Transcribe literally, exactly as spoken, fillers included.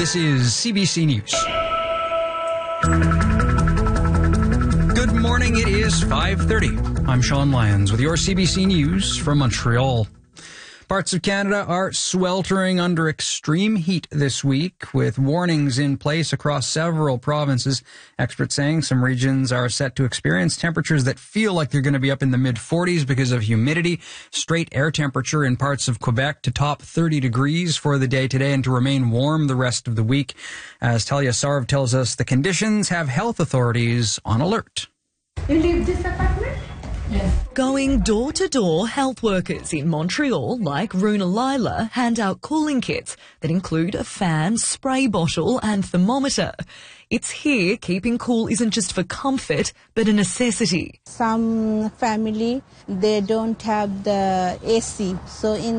This is C B C News. Good morning. It is five thirty. I'm Sean Lyons with your C B C News from Montreal. Parts of Canada are sweltering under extreme heat this week, with warnings in place across several provinces. Experts saying some regions are set to experience temperatures that feel like they're going to be up in the mid forties because of humidity. Straight air temperature in parts of Quebec to top thirty degrees for the day today and to remain warm the rest of the week. As Talia Sarv tells us, the conditions have health authorities on alert. You leave this apartment? Yes. Going door to door, health workers in Montreal, like Runa Lila, hand out cooling kits that include a fan, spray bottle and thermometer. It's here keeping cool isn't just for comfort, but a necessity. Some family, they don't have the A C, so in